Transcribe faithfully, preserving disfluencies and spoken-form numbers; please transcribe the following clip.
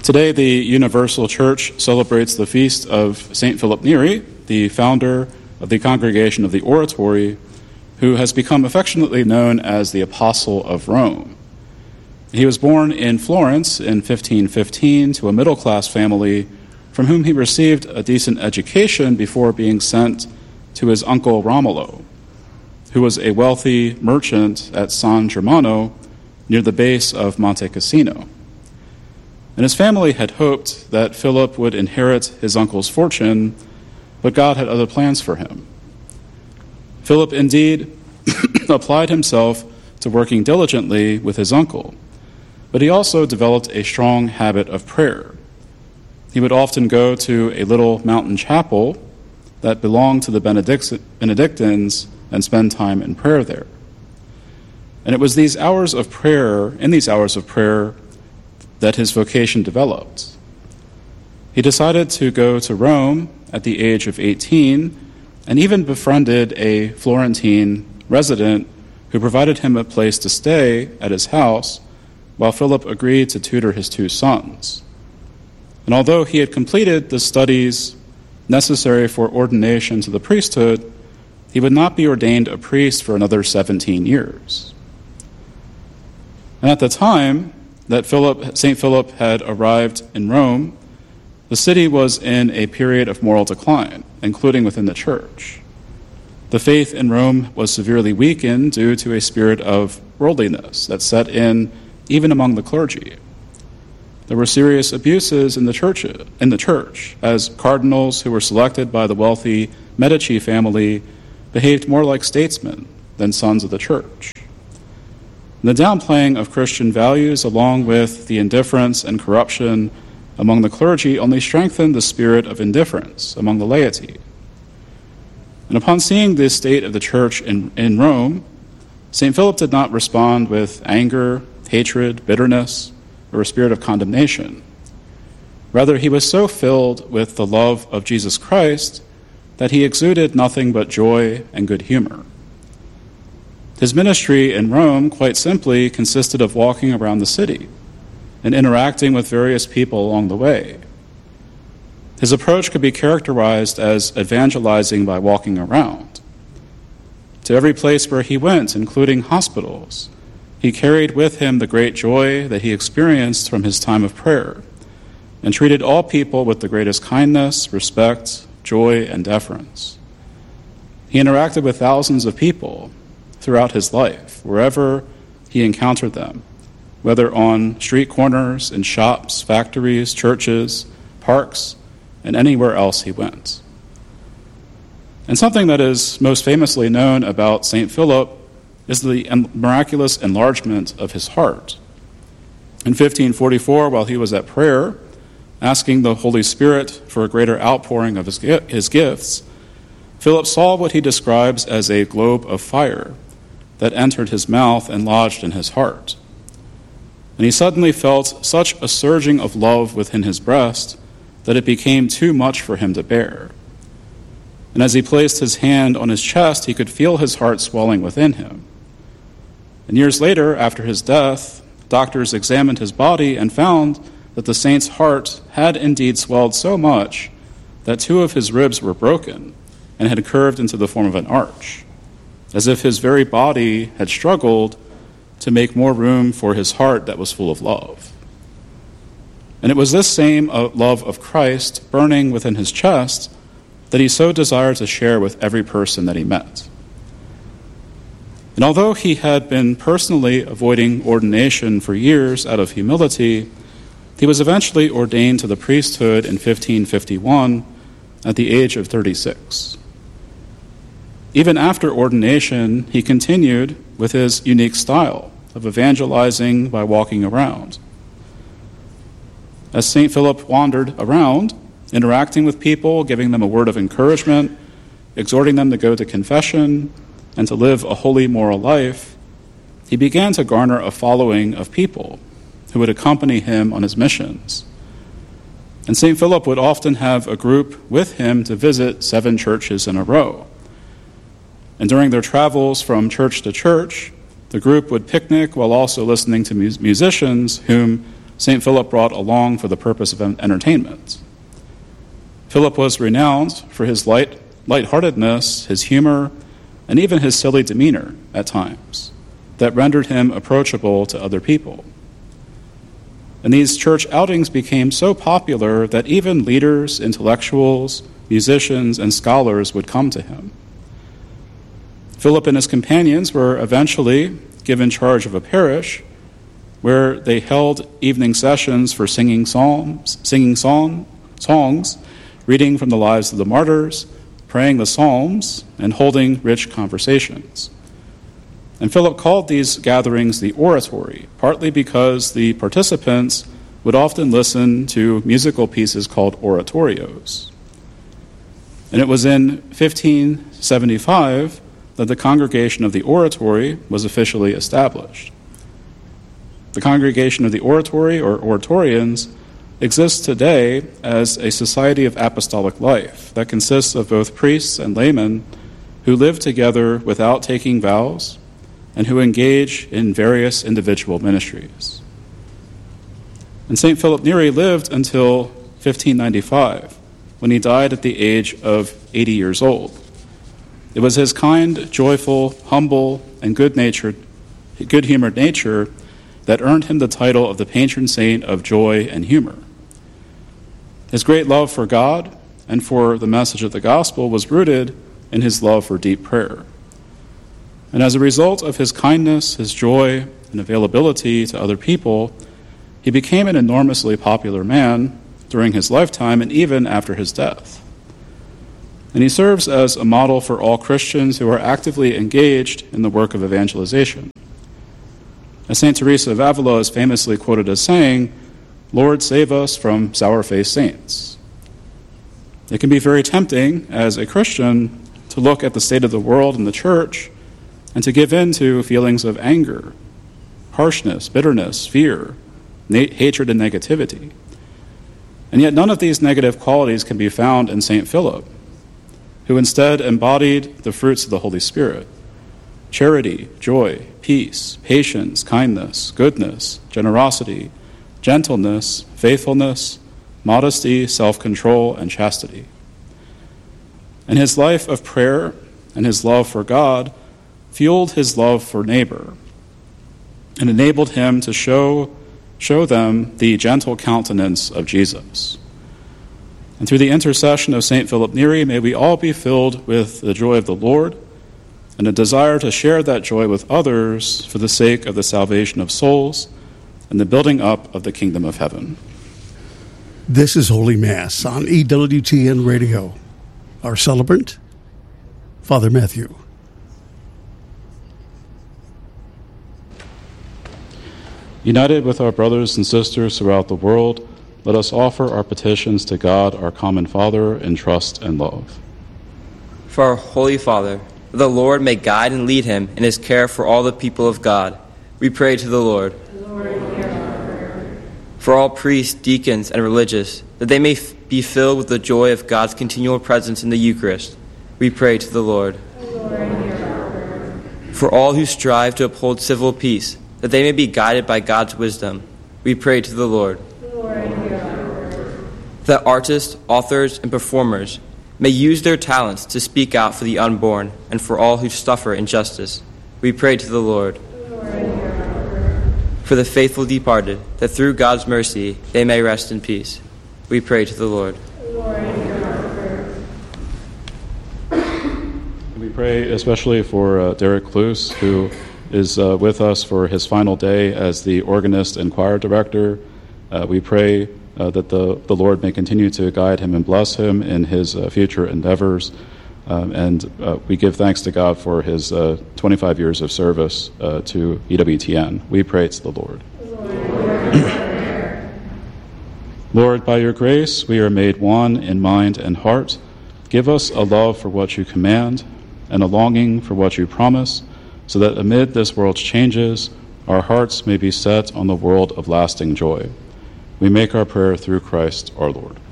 Today, the Universal Church celebrates the feast of Saint Philip Neri, the founder of the Congregation of the Oratory, who has become affectionately known as the Apostle of Rome. He was born in Florence in fifteen fifteen to a middle-class family from whom he received a decent education before being sent to his uncle Romulo, who was a wealthy merchant at San Germano near the base of Monte Cassino. And his family had hoped that Philip would inherit his uncle's fortune, but God had other plans for him. Philip indeed applied himself to working diligently with his uncle, but he also developed a strong habit of prayer. He would often go to a little mountain chapel that belonged to the Benedict- Benedictines and spend time in prayer there. And it was these hours of prayer, in these hours of prayer, that his vocation developed. He decided to go to Rome at the age of eighteen and even befriended a Florentine resident who provided him a place to stay at his house while Philip agreed to tutor his two sons. And although he had completed the studies necessary for ordination to the priesthood, he would not be ordained a priest for another seventeen years. And at the time that Philip, Saint Philip had arrived in Rome, the city was in a period of moral decline, including within the church. The faith in Rome was severely weakened due to a spirit of worldliness that set in even among the clergy. There were serious abuses in the church, in the church, as cardinals who were selected by the wealthy Medici family behaved more like statesmen than sons of the church. The downplaying of Christian values, along with the indifference and corruption among the clergy, only strengthened the spirit of indifference among the laity. And upon seeing the state of the church in, in Rome, Saint Philip did not respond with anger, hatred, bitterness, or a spirit of condemnation. Rather, he was so filled with the love of Jesus Christ that he exuded nothing but joy and good humor. His ministry in Rome, quite simply, consisted of walking around the city and interacting with various people along the way. His approach could be characterized as evangelizing by walking around. To every place where he went, including hospitals, he carried with him the great joy that he experienced from his time of prayer and treated all people with the greatest kindness, respect, joy, and deference. He interacted with thousands of people throughout his life, wherever he encountered them, whether on street corners, in shops, factories, churches, parks, and anywhere else he went. And something that is most famously known about Saint Philip is the miraculous enlargement of his heart. In fifteen forty-four, while he was at prayer, asking the Holy Spirit for a greater outpouring of his, his gifts, Philip saw what he describes as a globe of fire that entered his mouth and lodged in his heart. And he suddenly felt such a surging of love within his breast that it became too much for him to bear. And as he placed his hand on his chest, he could feel his heart swelling within him. And years later, after his death, doctors examined his body and found that the saint's heart had indeed swelled so much that two of his ribs were broken and had curved into the form of an arch, as if his very body had struggled to make more room for his heart that was full of love. And it was this same love of Christ burning within his chest that he so desired to share with every person that he met. And although he had been personally avoiding ordination for years out of humility, he was eventually ordained to the priesthood in fifteen fifty-one at the age of thirty-six. Even after ordination, he continued with his unique style of evangelizing by walking around. As Saint Philip wandered around, interacting with people, giving them a word of encouragement, exhorting them to go to confession and to live a holy moral life, he began to garner a following of people who would accompany him on his missions. And Saint Philip would often have a group with him to visit seven churches in a row. And during their travels from church to church, the group would picnic while also listening to mus- musicians whom Saint Philip brought along for the purpose of entertainment. Philip was renowned for his light, lightheartedness, his humor, and even his silly demeanor at times that rendered him approachable to other people. And these church outings became so popular that even leaders, intellectuals, musicians, and scholars would come to him. Philip and his companions were eventually given charge of a parish where they held evening sessions for singing psalms, singing song, songs, reading from the lives of the martyrs, praying the psalms, and holding rich conversations. And Philip called these gatherings the oratory, partly because the participants would often listen to musical pieces called oratorios. And it was in fifteen seventy-five that the Congregation of the Oratory was officially established. The Congregation of the Oratory, or Oratorians, exists today as a society of apostolic life that consists of both priests and laymen who live together without taking vows and who engage in various individual ministries. And Saint Philip Neri lived until fifteen ninety-five, when he died at the age of eighty years old. It was his kind, joyful, humble, and good-natured, good-humored nature that earned him the title of the patron saint of joy and humor. His great love for God and for the message of the gospel was rooted in his love for deep prayer. And as a result of his kindness, his joy, and availability to other people, he became an enormously popular man during his lifetime and even after his death. And he serves as a model for all Christians who are actively engaged in the work of evangelization. As Saint Teresa of Avila is famously quoted as saying, "Lord, save us from sour-faced saints." It can be very tempting as a Christian to look at the state of the world and the church and to give in to feelings of anger, harshness, bitterness, fear, na- hatred, and negativity. And yet none of these negative qualities can be found in Saint Philip, who instead embodied the fruits of the Holy Spirit: charity, joy, peace, patience, kindness, goodness, generosity, gentleness, faithfulness, modesty, self-control, and chastity. And his life of prayer and his love for God fueled his love for neighbor and enabled him to show, show them the gentle countenance of Jesus. And through the intercession of Saint Philip Neri, may we all be filled with the joy of the Lord and a desire to share that joy with others for the sake of the salvation of souls and the building up of the kingdom of heaven. This is Holy Mass on E W T N Radio. Our celebrant, Father Matthew. United with our brothers and sisters throughout the world, let us offer our petitions to God, our common Father, in trust and love. For our Holy Father, the Lord may guide and lead him in his care for all the people of God. We pray to the Lord. Lord, hear our prayer. For all priests, deacons, and religious, that they may f- be filled with the joy of God's continual presence in the Eucharist. We pray to the Lord. Lord, hear our prayer. For all who strive to uphold civil peace, that they may be guided by God's wisdom. We pray to the Lord. Lord, hear our prayer. That artists, authors, and performers may use their talents to speak out for the unborn and for all who suffer injustice. We pray to the Lord. Lord, hear our prayer. For the faithful departed, that through God's mercy they may rest in peace. We pray to the Lord. Lord, hear our prayer. We pray especially for uh, Derek Cluse, who is uh, with us for his final day as the organist and choir director. Uh, we pray uh, that the, the Lord may continue to guide him and bless him in his uh, future endeavors. Um, and uh, we give thanks to God for his uh, twenty-five years of service uh, to E W T N. We pray to the Lord. Lord. Lord, by your grace, we are made one in mind and heart. Give us a love for what you command and a longing for what you promise, so that amid this world's changes, our hearts may be set on the world of lasting joy. We make our prayer through Christ our Lord.